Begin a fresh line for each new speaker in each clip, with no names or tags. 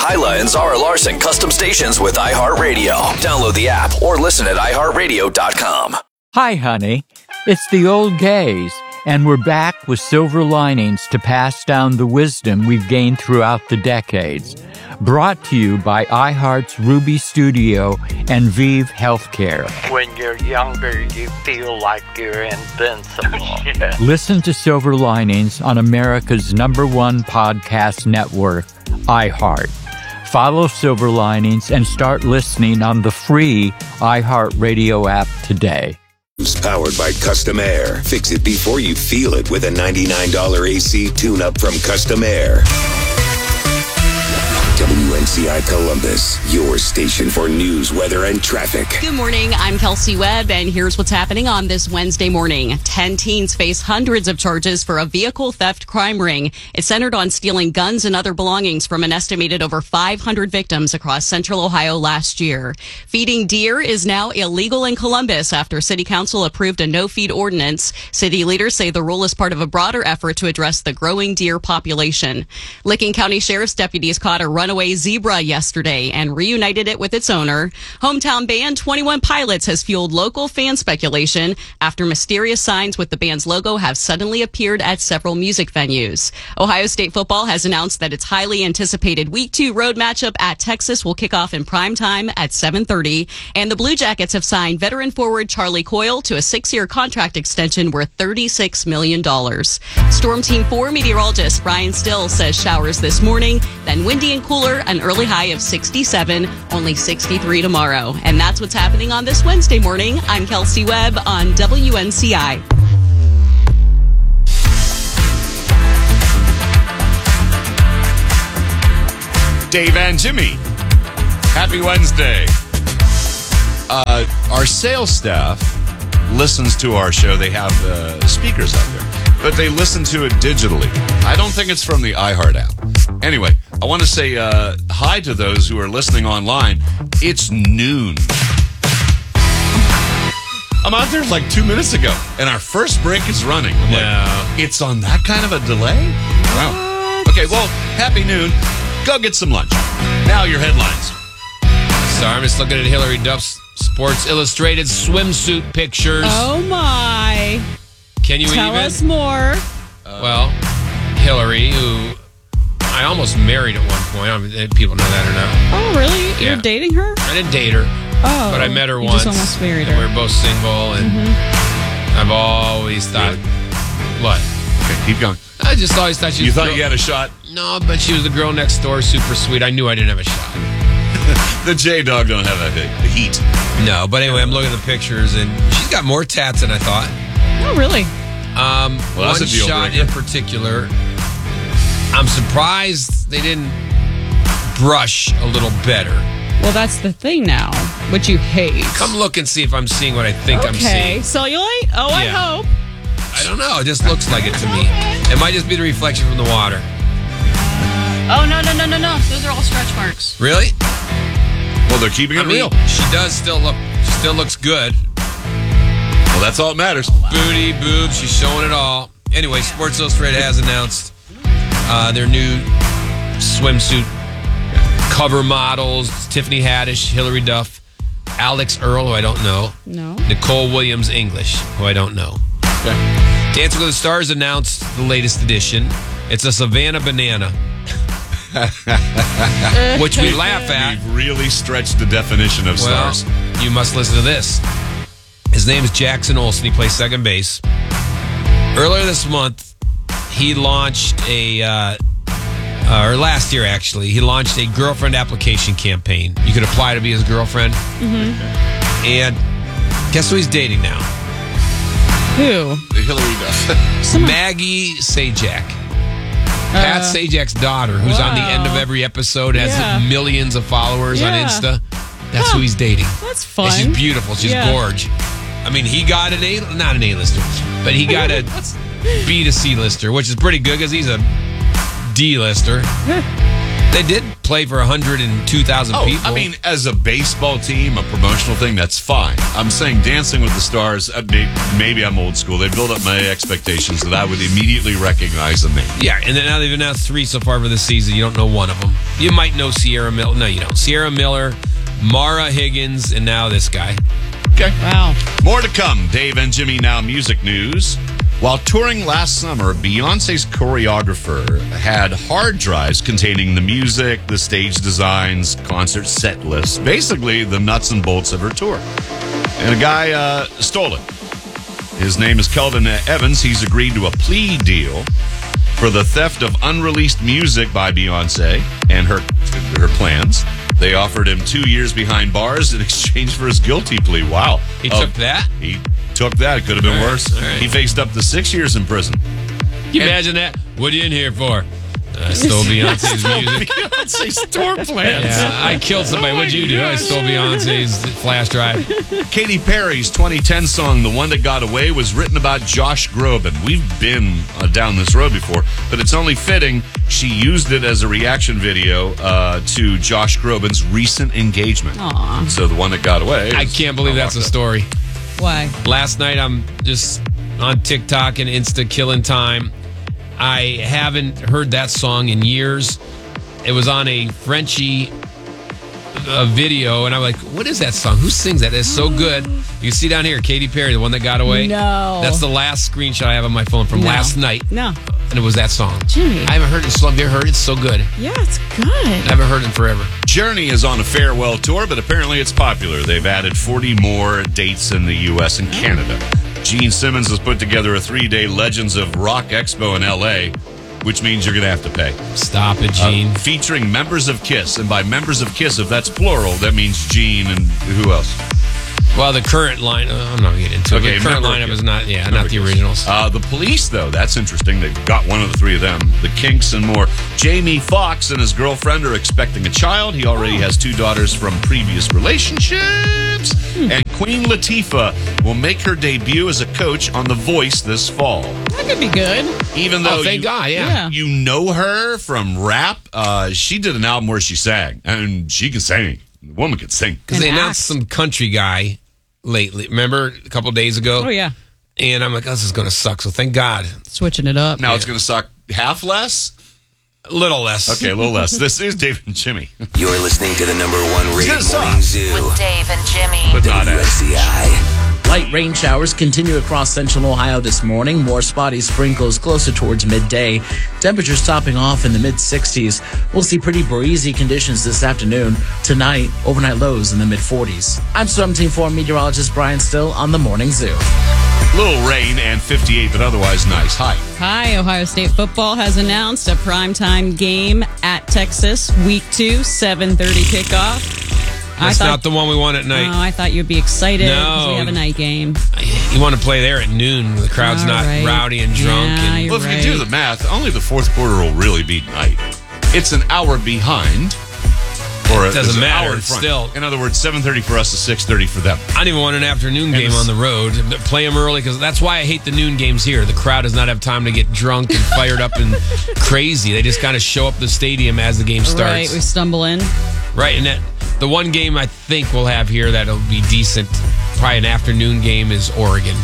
Hyla and Zara Larson custom stations with iHeartRadio. Download the app or listen at iHeartRadio.com.
Hi, honey. It's the old gays, and we're back with silver linings to pass down the wisdom we've gained throughout the decades. Brought to you by iHeart's Ruby Studio and Vive Healthcare.
When you're younger, you feel like you're invincible. Yeah.
Listen to Silver Linings on America's #1 podcast network, iHeart. Follow Silver Linings and start listening on the free iHeartRadio app today.
Powered by Custom Air. Fix it before you feel it with a $99 AC tune-up from Custom Air. WNCI Columbus, your station for news, weather, and traffic.
Good morning. I'm Kelsey Webb, and here's what's happening on this Wednesday morning. 10 teens face hundreds of charges for a vehicle theft crime ring. It's centered on stealing guns and other belongings from an estimated over 500 victims across central Ohio last year. Feeding deer is now illegal in Columbus after City Council approved a no-feed ordinance. City leaders say the rule is part of a broader effort to address the growing deer population. Licking County Sheriff's deputies caught a runaway zebra yesterday and reunited it with its owner. Hometown band 21 Pilots has fueled local fan speculation after mysterious signs with the band's logo have suddenly appeared at several music venues. Ohio State football has announced that its highly anticipated Week 2 road matchup at Texas will kick off in prime time at 7:30, and the Blue Jackets have signed veteran forward Charlie Coyle to a 6-year contract extension worth $36 million. Storm Team 4 meteorologist Brian Still says showers this morning, then windy and cooler, an early high of 67, only 63 tomorrow. And that's what's happening on this Wednesday morning. I'm Kelsey Webb on WNCI.
Dave and Jimmy. Happy Wednesday. Our sales staff listens to our show. They have speakers out there, but they listen to it digitally. I don't think it's from the iHeart app. Anyway, I want to say hi to those who are listening online. It's noon. I'm out there like 2 minutes ago, and our first break is running. I'm like, it's on that kind of a delay? Wow. Okay, well, happy noon. Go get some lunch. Now your headlines.
Sorry, I'm just looking at Hillary Duff's Sports Illustrated swimsuit pictures.
Oh, my.
Can you
Tell us more.
Well, Hillary, who I almost married at one point. I mean, people know that or not.
Oh, really?
Yeah.
You're dating her?
I didn't date her.
Oh.
But I met her
you
once.
just almost married
and
her.
we were both single, and I've always thought... What?
Okay, keep going.
I just always thought she was...
You thought you had a shot?
No, but she was the girl next door, super sweet. I knew I didn't have a shot.
The J-Dog don't have the heat.
No, but anyway, I'm looking at the pictures, and she's got more tats than I thought.
Oh, really?
Well, that's
one
a deal
shot
breaker.
in particular, I'm surprised they didn't brush a little better.
Well, that's the thing now, which you hate.
Come look and see if I'm seeing what I think I'm
Okay,
seeing.
cellulite? Oh, I
Yeah.
hope.
I don't know. It just looks like it to me. It might just be the reflection from the water.
Oh, no. Those are all stretch marks.
Really?
Well, they're keeping it real.
She does still look. She still looks good.
Well, that's all that matters.
Booty, boobs. She's showing it all. Anyway, Sports Illustrated has announced their new swimsuit cover models. Tiffany Haddish, Hillary Duff, Alex Earl, who I don't know.
No.
Nicole Williams English, who I don't know.
Okay.
Dancing with the Stars announced the latest edition. It's a Savannah Banana. Which we laugh at.
We've really stretched the definition of
Well,
stars.
you must listen to this. His name is Jackson Olsen. He plays second base. Earlier this month, he launched or last year actually, he launched a girlfriend application campaign. You could apply to be his girlfriend. And guess who he's dating now?
Who?
Hillary Duff.
Maggie Sajak. Pat Sajak's daughter, who's on the end of every episode, has
Yeah.
millions of followers on
Yeah.
Insta. That's who he's dating.
That's fun.
And she's beautiful. She's gorge. I mean, he got not an A-lister, but he got a B to C lister, which is pretty good because he's a D-lister. They did play for 102,000 people.
I mean, as a baseball team, a promotional thing, that's fine. I'm saying Dancing with the Stars, maybe I'm old school. They build up my expectations that I would immediately recognize the name.
Yeah, and then now they've announced 3 so far for the season. You don't know one of them. You might know Sierra Miller. No, you don't. Sierra Miller, Mara Higgins, and now this guy.
Okay.
Wow.
More to come. Dave and Jimmy Now music news. While touring last summer, Beyonce's choreographer had hard drives containing the music, the stage designs, concert set lists, basically the nuts and bolts of her tour. And a guy stole it. His name is Kelvin Evans. He's agreed to a plea deal for the theft of unreleased music by Beyonce and her plans. They offered him 2 years behind bars in exchange for his guilty plea. Wow.
He took that?
He took that. It could have been worse.
All right.
He faced up to 6 years in prison.
Can you imagine that? What are you in here for? I stole Beyonce's music.
Beyonce's tour plans.
Yeah, I killed somebody. What'd you do? I stole Beyonce's flash drive.
Katy Perry's 2010 song, The One That Got Away, was written about Josh Groban. We've been down this road before, but it's only fitting she used it as a reaction video to Josh Groban's recent engagement.
Aw.
So The One That Got Away.
I can't believe that's a story.
Why?
Last night, I'm just on TikTok and Insta killing time. I haven't heard that song in years. It was on a Frenchie video, and I'm like, what is that song? Who sings that? It's so good. You see down here, Katy Perry, The One That Got Away.
No.
That's the last screenshot I have on my phone from last night.
No.
And it was that song.
Jimmy.
I haven't heard it. Have you ever heard it? It's so good.
Yeah, it's good.
I haven't heard it in forever.
Journey is on a farewell tour, but apparently it's popular. They've added 40 more dates in the U.S. and Canada. Gene Simmons has put together a 3-day Legends of Rock Expo in L.A., which means you're going to have to pay.
Stop it, Gene.
Featuring members of KISS. And by members of KISS, if that's plural, that means Gene and who else?
Well, the current line, I'm not going to get into it.
Okay,
The current
member
lineup
KISS.
is not,
Member
not the
KISS.
originals.
The Police, though, that's interesting. They've got one of the 3 of them. The Kinks and more. Jamie Foxx and his girlfriend are expecting a child. He already has 2 daughters from previous relationships. And Queen Latifah will make her debut as a coach on The Voice this fall.
That could be good.
Even though
Thank God, yeah.
you know her from rap, she did an album where she sang. And she can sing. The woman can sing.
Because they
And
announced
act.
some country guy lately. Remember a couple days ago?
Oh, yeah.
And I'm like, oh, this is going to suck. So thank God.
Switching it up.
Now it's going to suck half less?
A little less.
Okay, a little less. This is Dave and Jimmy.
You're listening to the #1 rated
It's gonna
morning
suck.
zoo.
With Dave and Jimmy.
But not as.
WSCI.
Light rain showers continue across central Ohio this morning. More spotty sprinkles closer towards midday. Temperatures topping off in the mid-60s. We'll see pretty breezy conditions this afternoon. Tonight, overnight lows in the mid-40s. I'm Storm Team 4 meteorologist Brian Still on the Morning Zoo.
Little rain and 58, but otherwise nice. Hi.
Hi, Ohio State football has announced a primetime game at Texas, Week 2, 7:30 kickoff.
That's not the one we want at night.
Oh, I thought you'd be excited because
No.
we have a night game.
You want to play there at noon when the crowd's
All
not
right.
rowdy and drunk.
Yeah,
and
you're
Well, if
right.
you do the math, only the fourth quarter will really be night. It's an hour behind. Or
It doesn't
it's an
matter,
hour in
it's
front.
still-
In other words, 7:30 for us to 6:30 for them.
I don't even want an afternoon game
it's-
on the road. Play them early because that's why I hate the noon games here. The crowd does not have time to get drunk and fired up and crazy. They just kind of show up the stadium as the game starts.
Right, we stumble in.
Right, and that the one game I think we'll have here that'll be decent, probably an afternoon game, is Oregon.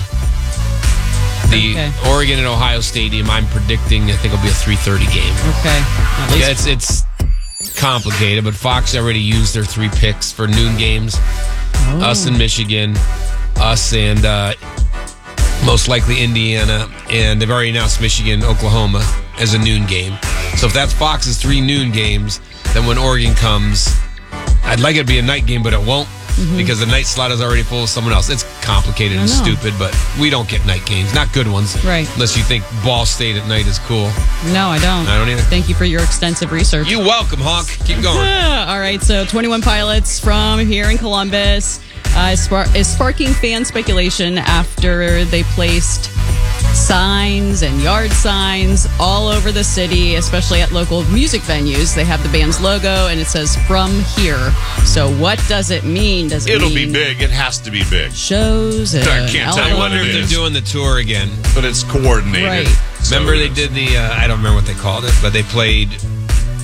The
Okay.
Oregon and Ohio Stadium, I'm predicting, I think it'll be a 3:30 game.
Okay. At least
Yeah, it's complicated, but Fox already used their 3 picks for noon games. Us in Michigan, us and most likely Indiana, and they've already announced Michigan, Oklahoma as a noon game. So if that's Fox's 3 noon games, then when Oregon comes, I'd like it to be a night game, but it won't because the night slot is already full of someone else. It's complicated and
know.
stupid, but we don't get night games, not good ones.
Right.
Unless you think Ball State at night is cool.
No, I don't.
I don't either.
Thank you for your extensive research.
You welcome, Honk. Keep going.
All right, so 21 Pilots from here in Columbus is sparking fan speculation after they placed signs and yard signs all over the city, especially at local music venues. They have the band's logo and it says "From Here." So what does it mean? Does it
It'll
mean
be big. It has to be big.
shows?
I can't tell
I
you what
wonder
it
if they're
is.
doing the tour again.
But it's coordinated.
Right.
So
Remember
it
they
is.
did the, I don't remember what they called it, but they played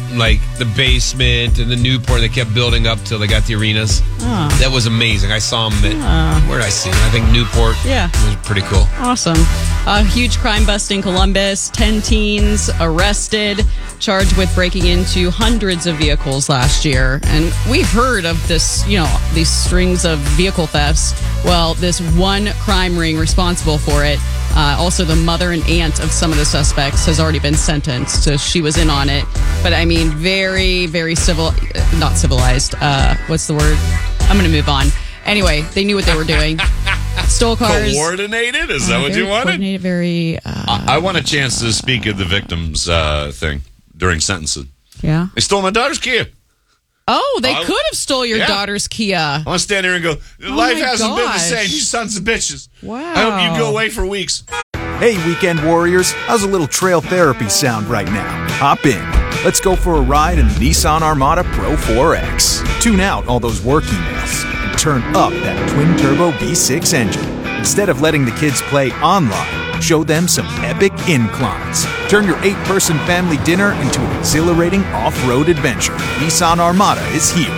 like the basement and the Newport. They kept building up till they got the arenas. That was amazing. I saw them at, where did I see them? I think Newport.
Yeah.
It was pretty cool.
Awesome. A huge crime bust in Columbus. 10 teens arrested, charged with breaking into hundreds of vehicles last year. And we've heard of this, these strings of vehicle thefts. Well, this one crime ring responsible for it, also the mother and aunt of some of the suspects, has already been sentenced. So she was in on it. But I mean, very, very not civilized. What's the word? I'm going to move on. Anyway, they knew what they were doing. Stole cars.
Coordinated? Is that what you wanted?
Coordinated, very...
I want a chance to speak at the victims thing during sentencing.
Yeah.
They stole my daughter's Kia.
Oh, they could have stole your daughter's Kia.
I want to stand here and go, life hasn't been the same, you sons of bitches.
Wow.
I hope you go away for weeks.
Hey, weekend warriors. How's a little trail therapy sound right now? Hop in. Let's go for a ride in the Nissan Armada Pro 4X. Tune out all those work emails and turn up that twin-turbo V6 engine. Instead of letting the kids play online, show them some epic inclines. Turn your 8-person family dinner into an exhilarating off-road adventure. Nissan Armada is here.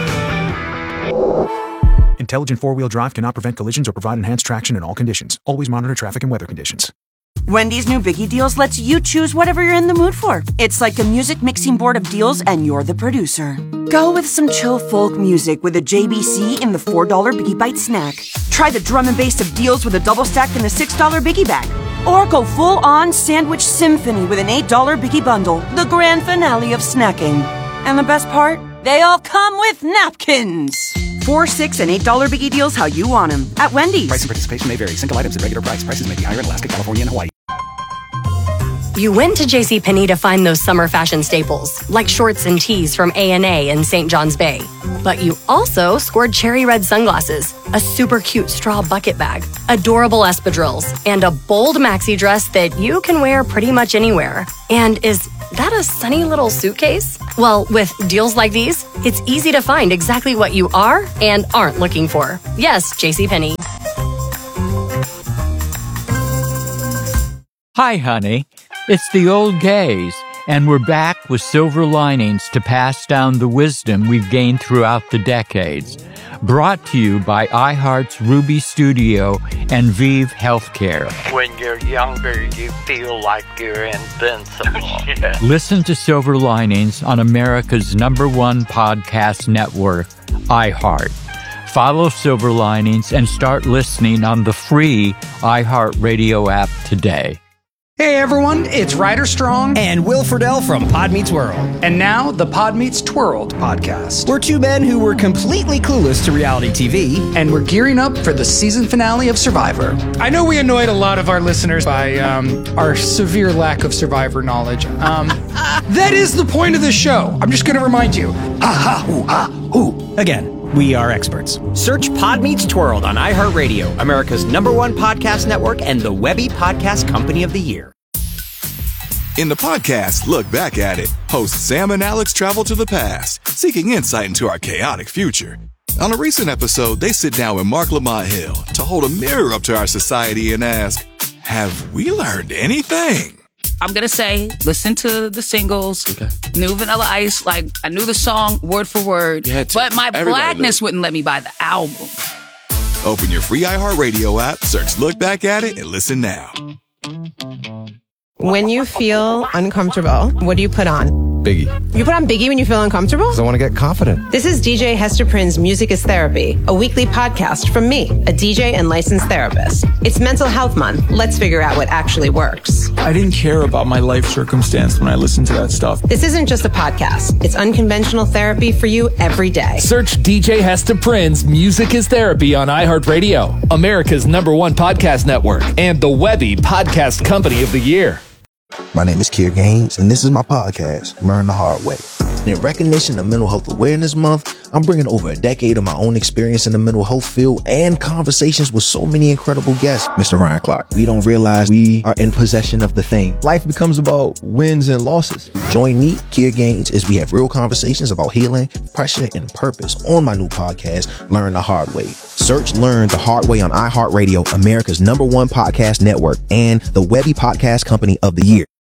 Intelligent four-wheel drive cannot prevent collisions or provide enhanced traction in all conditions. Always monitor traffic and weather conditions.
Wendy's new Biggie Deals lets you choose whatever you're in the mood for. It's like a music mixing board of deals, and you're the producer. Go with some chill folk music with a JBC in the $4 Biggie Bite snack. Try the drum and bass of deals with a double stack in the $6 Biggie bag. Or go full-on sandwich symphony with an $8 Biggie bundle, the grand finale of snacking. And the best part? They all come with napkins. $4, $6, and $8 Biggie Deals how you want them at Wendy's.
Price and participation may vary. Single items at regular price. Prices may be higher in Alaska, California, and Hawaii.
You went to JCPenney to find those summer fashion staples, like shorts and tees from A&A in St. John's Bay. But you also scored cherry red sunglasses, a super cute straw bucket bag, adorable espadrilles, and a bold maxi dress that you can wear pretty much anywhere. And is that a sunny little suitcase? Well, with deals like these, it's easy to find exactly what you are and aren't looking for. Yes, JCPenney.
Hi, honey. It's the old gays, and we're back with silver linings to pass down the wisdom we've gained throughout the decades. Brought to you by iHeart's Ruby Studio and Vive Healthcare.
When you're younger, you feel like you're invincible.
Listen to Silver Linings on America's #1 podcast network, iHeart. Follow Silver Linings and start listening on the free iHeartRadio app today.
Hey everyone, it's Ryder Strong and Will Friedle from Pod Meets World. And now, the Pod Meets Twirled podcast. We're two men who were completely clueless to reality TV, and we're gearing up for the season finale of Survivor.
I know we annoyed a lot of our listeners by our severe lack of Survivor knowledge. That is the point of the show. I'm just going to remind you. Ha ha, hoo, ha, hoo.
Again, we are experts.
Search Pod Meets Twirled on iHeartRadio, America's #1 podcast network and the Webby Podcast Company of the Year.
In the podcast Look Back at It, hosts Sam and Alex travel to the past, seeking insight into our chaotic future. On a recent episode, they sit down with Mark Lamont Hill to hold a mirror up to our society and ask, have we learned anything?
I'm going to say, listen to the singles, New Vanilla Ice, like I knew the song word for word, but my blackness wouldn't let me buy the album.
Open your free iHeartRadio app, search Look Back at It, and listen now.
When you feel uncomfortable, what do you put on?
Biggie.
You put on Biggie when you feel uncomfortable?
Because I want to get confident.
This is DJ Hester Prynne's Music is Therapy, a weekly podcast from me, a DJ and licensed therapist. It's Mental Health Month. Let's figure out what actually works.
I didn't care about my life circumstance when I listened to that stuff.
This isn't just a podcast. It's unconventional therapy for you every day.
Search DJ Hester Prynne's Music is Therapy on iHeartRadio, America's #1 podcast network, and the Webby Podcast Company of the Year.
My name is Keir Gaines, and this is my podcast, Learn the Hard Way. In recognition of Mental Health Awareness Month, I'm bringing over a decade of my own experience in the mental health field and conversations with so many incredible guests. Mr. Ryan Clark, we don't realize we are in possession of the thing. Life becomes about wins and losses. Join me, Keir Gaines, as we have real conversations about healing, pressure, and purpose on my new podcast, Learn the Hard Way. Search Learn the Hard Way on iHeartRadio, America's #1 podcast network, and the Webby Podcast Company of the Year.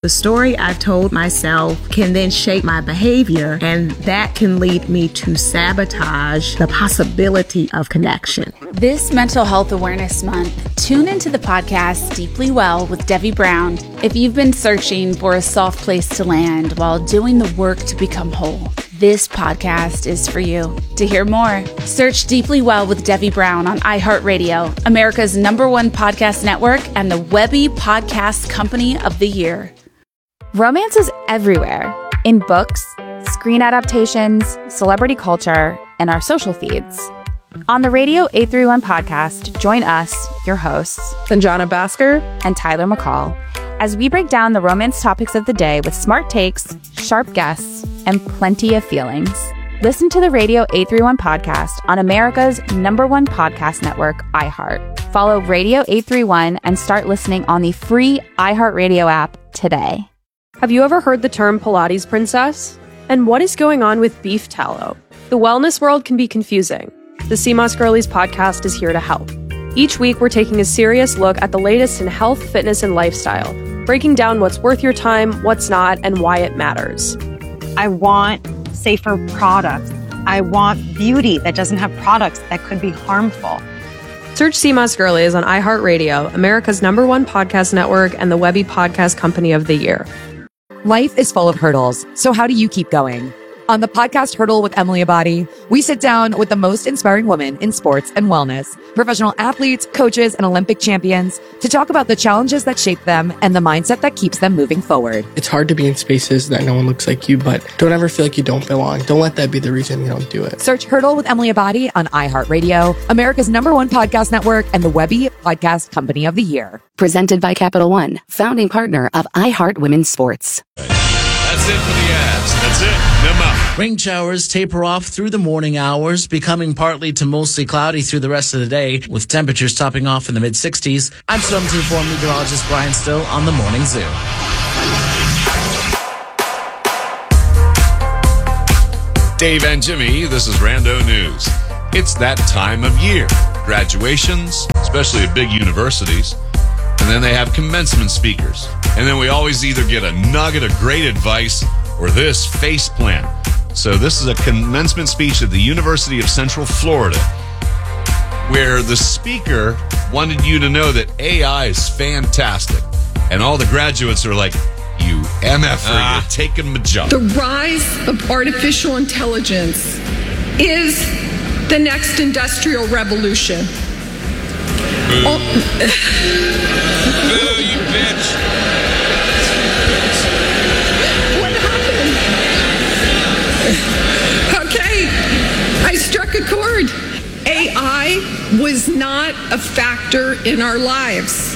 The story I've told myself can then shape my behavior, and that can lead me to sabotage the possibility of connection.
This Mental Health Awareness Month, tune into the podcast Deeply Well with Debbie Brown. If you've been searching for a soft place to land while doing the work to become whole, this podcast is for you. To hear more, search Deeply Well with Debbie Brown on iHeartRadio, America's #1 podcast network, and the Webby Podcast Company of the Year.
Romance is everywhere, in books, screen adaptations, celebrity culture, and our social feeds. On the Radio 831 podcast, join us, your hosts, Sanjana Bhaskar and Tyler McCall, as we break down the romance topics of the day with smart takes, sharp guests, and plenty of feelings. Listen to the Radio 831 podcast on America's #1 podcast network, iHeart. Follow Radio 831 and start listening on the free iHeartRadio app today.
Have you ever heard the term Pilates princess? And what is going on with beef tallow? The wellness world can be confusing. The CMOS Girlies podcast is here to help. Each week, we're taking a serious look at the latest in health, fitness, and lifestyle, breaking down what's worth your time, what's not, and why it matters.
I want safer products. I want beauty that doesn't have products that could be harmful.
Search CMOS Girlies on iHeartRadio, America's #1 podcast network, and the Webby Podcast Company of the Year.
Life is full of hurdles, so how do you keep going? On the podcast Hurdle with Emily Abadi, we sit down with the most inspiring women in sports and wellness, professional athletes, coaches, and Olympic champions to talk about the challenges that shape them and the mindset that keeps them moving forward.
It's hard to be in spaces that no one looks like you, but don't ever feel like you don't belong. Don't let that be the reason you don't do it.
Search Hurdle with Emily Abadi on iHeartRadio, America's #1 podcast network, and the Webby Podcast Company of the Year.
Presented by Capital One, founding partner of iHeart Women's Sports.
That's it for the ads. That's it.
Rain showers taper off through the morning hours, becoming partly to mostly cloudy through the rest of the day, with temperatures topping off in the mid-60s. I'm Storm Team 4 meteorologist Brian Still on the Morning Zoo.
Dave and Jimmy, this is Rando News. It's that time of year. Graduations, especially at big universities. And then they have commencement speakers. And then we always either get a nugget of great advice or this face plant. So this is a commencement speech at the University of Central Florida, where the speaker wanted you to know that AI is fantastic. And all the graduates are like, you MFer, you're taking my job.
The rise of artificial intelligence is the next industrial revolution.
Boo. Boo, you bitch.
Okay, I struck a chord. AI was not a factor in our lives.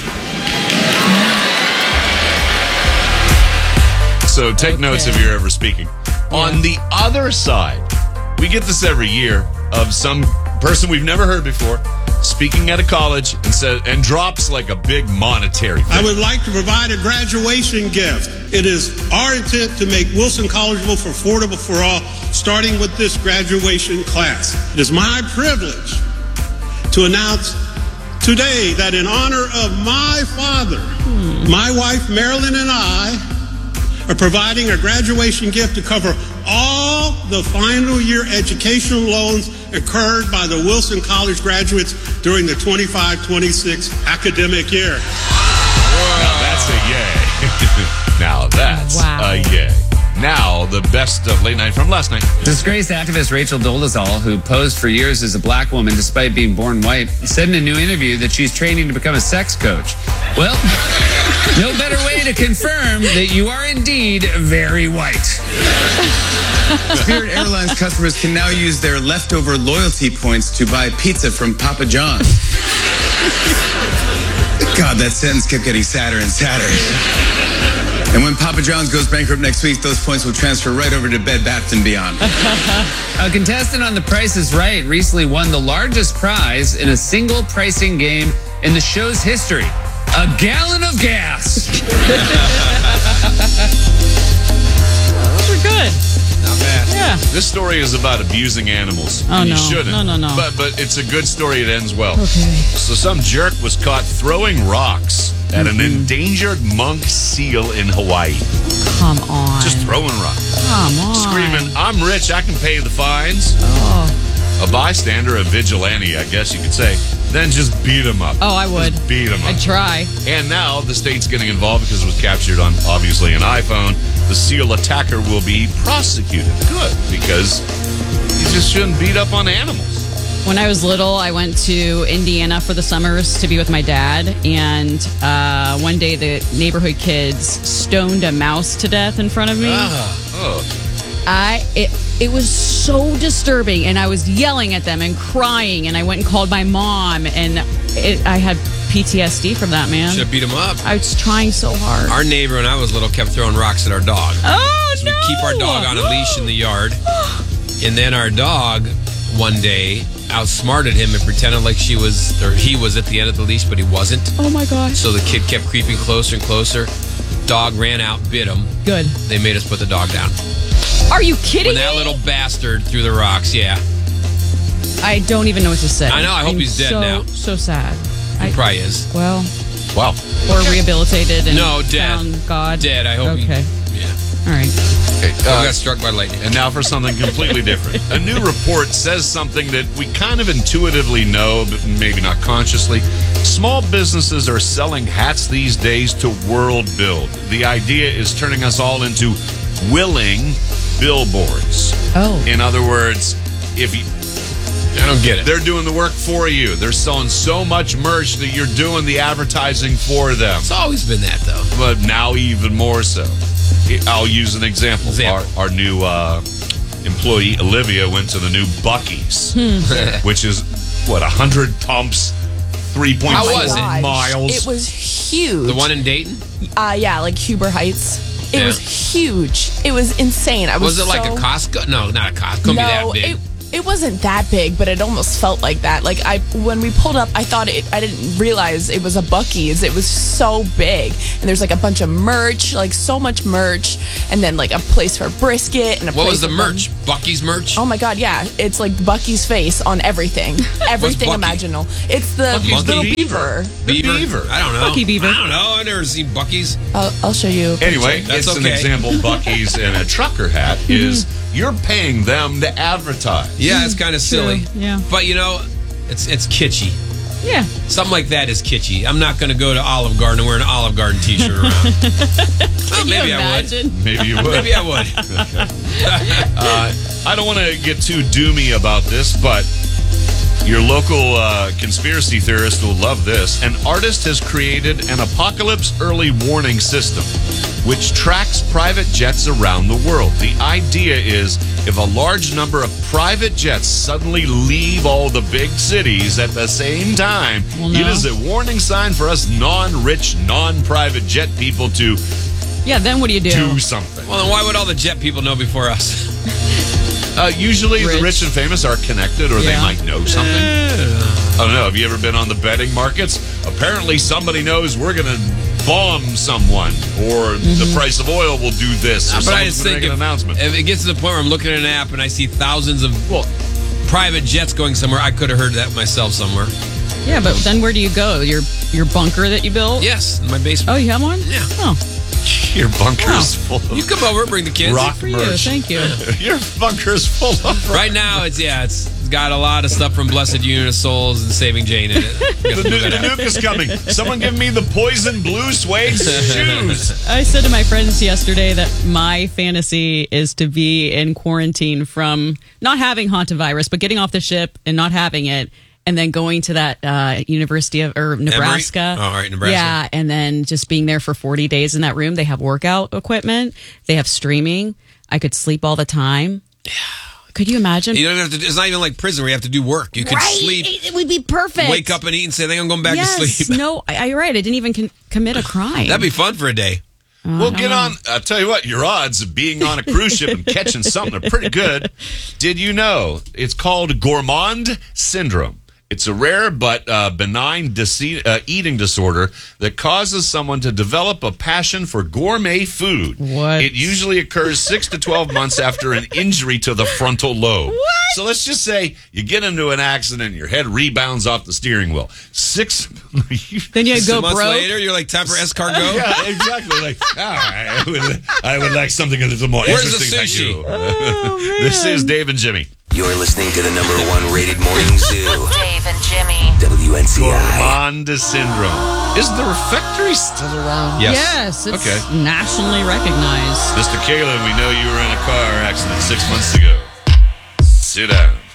So take notes if you're ever speaking. On the other side, we get this every year of some person we've never heard before speaking at a college and drops like a big monetary thing.
I would like to provide a graduation gift. It is our intent to make Wilson Collegeville affordable for all, starting with this graduation class. It is my privilege to announce today that in honor of my father, my wife Marilyn and I are providing a graduation gift to cover all the final year educational loans incurred by the Wilson College graduates during the 25-26 academic year.
Now that's a yay. Now that's a yay. Now, the best of Late Night from last night.
Disgraced activist Rachel Dolezal, who posed for years as a black woman despite being born white, said in a new interview that she's training to become a sex coach. Well, no better way to confirm that you are indeed very white.
Spirit Airlines customers can now use their leftover loyalty points to buy pizza from Papa John's. God, that sentence kept getting sadder and sadder. And when Papa John's goes bankrupt next week, those points will transfer right over to Bed Bath & Beyond.
A contestant on The Price is Right recently won the largest prize in a single pricing game in the show's history. A gallon of gas.
Those are good.
Not bad.
Yeah.
This story is about abusing animals.
Oh,
and
no.
You shouldn't.
No.
But it's a good story. It ends well.
Okay.
So some jerk was caught throwing rocks at an endangered monk seal in Hawaii.
Come on.
Just throwing rocks.
Come on.
Screaming, I'm rich, I can pay the fines.
Oh.
A bystander, a vigilante, I guess you could say, then just beat him up.
Oh, I would.
Just beat him up.
I'd try.
And now the state's getting involved because it was captured on, obviously, an iPhone. The seal attacker will be prosecuted. Good, because you just shouldn't beat up on animals.
When I was little, I went to Indiana for the summers to be with my dad. And one day, the neighborhood kids stoned a mouse to death in front of me. It was so disturbing, and I was yelling at them and crying, and I went and called my mom, and I had PTSD from that, man.
Should have beat him up.
I was trying so hard.
Our neighbor, when I was little, kept throwing rocks at our dog.
Oh,
so we'd keep our dog on a leash in the yard, and then our dog, one day, outsmarted him and pretended like he was at the end of the leash, but he wasn't.
Oh, my gosh.
So the kid kept creeping closer and closer. Dog ran out, bit him.
Good.
They made us put the dog down.
Are you kidding me?
When that little bastard threw the rocks, yeah.
I don't even know what to say.
I know, I hope he's dead now.
So sad.
He probably is.
Well.
Wow.
Or rehabilitated and
no, dead.
found God.
Dead, I hope.
Okay.
Yeah.
All right.
Okay,
got struck by lightning.
And now for something completely different. A new report says something that we kind of intuitively know, but maybe not consciously. Small businesses are selling hats these days to world build. The idea is turning us all into willing billboards.
Oh.
In other words, if you...
I don't get it.
They're doing the work for you. They're selling so much merch that you're doing the advertising for them.
It's always been that, though.
But now even more so. I'll use an example. Our new employee, Olivia, went to the new Buc-ee's, which is, 100 pumps, 3.4 miles.
It was huge.
The one in Dayton?
Yeah, like Huber Heights. It was huge. It was insane.
Was it like a Costco? No, not a Costco. Couldn't be that big.
It wasn't that big, but it almost felt like that. Like when we pulled up, I didn't realize it was a Buc-ee's. It was so big, and there's like a bunch of merch, like so much merch, and then like a place for brisket and a.
What was the merch? Buc-ee's merch?
Oh my God, yeah! It's like Buc-ee's face on everything, everything imaginable. It's the little beaver.
Beaver. I don't know.
Bucky Beaver.
I don't know. I've never seen Buc-ee's.
I'll show you.
Anyway, it's an example. Buc-ee's and a trucker hat is you're paying them to advertise.
Yeah, it's kind of silly.
Yeah.
But, it's kitschy.
Yeah.
Something like that is kitschy. I'm not going to go to Olive Garden and wear an Olive Garden t-shirt around. Well, maybe I would.
Maybe you would.
Maybe I would.
I don't want to get too doomy about this, but your local conspiracy theorist will love this. An artist has created an apocalypse early warning system which tracks private jets around the world. The idea is if a large number of private jets suddenly leave all the big cities at the same time, it is a warning sign for us non-rich, non-private jet people to
then what do you do?
Something.
Well, then why would all the jet people know before us?
Usually the rich and famous are connected, or they might know something. I don't know. Have you ever been on the betting markets? Apparently somebody knows we're going to bomb someone, or the price of oil will do this, or someone's going to make an announcement.
If it gets to the point where I'm looking at an app and I see thousands of private jets going somewhere, I could have heard that myself somewhere.
Yeah, but then where do you go? Your bunker that you built?
Yes, in my basement.
Oh, you have one?
Yeah.
Oh.
Your bunker's full of...
You come over, bring the kids.
Rock
for you.
merch.
Thank you.
Your bunker's full of...
Right now, it's got a lot of stuff from Blessed Union of Souls and Saving Jane in it.
The nuke is coming. Someone give me the poison blue suede shoes.
I said to my friends yesterday that my fantasy is to be in quarantine from not having hantavirus, but getting off the ship and not having it, and then going to that University of Nebraska.
Emory? Oh, all right, Nebraska.
Yeah, and then just being there for 40 days in that room. They have workout equipment. They have streaming. I could sleep all the time. Yeah. Could you imagine?
You don't have to. It's not even like prison where you have to do work. You could sleep.
It would be perfect.
Wake up and eat and say, I think I'm going back to sleep.
No, you're right. I didn't even commit a crime.
That'd be fun for a day.
Well, get on. I'll tell you what, your odds of being on a cruise ship and catching something are pretty good. Did you know it's called Gourmand syndrome? It's a rare but benign eating disorder that causes someone to develop a passion for gourmet food.
What?
It usually occurs 6 to 12 months after an injury to the frontal lobe.
What?
So let's just say you get into an accident, your head rebounds off the steering wheel.
Then you go
months
broke.
later, you're like, time for escargot?
Yeah, exactly. Like, all right, I would like something a little more
Where's the
interesting.
sushi?
Thank you. This is Dave and Jimmy.
You're listening to the #1 rated morning zoo.
Dave and Jimmy.
WNCI.
Gourmand syndrome. Is the refectory still around?
Yes, it's nationally recognized.
Mr. Kalen, we know you were in a car accident 6 months ago. Sit down.